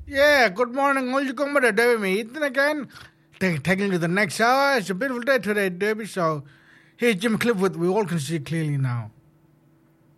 Yeah, good morning. All you come with a Derby meeting again. Taking to the next hour. It's a beautiful day today, Derby. So, here's Jim Clifford. We all can see clearly now.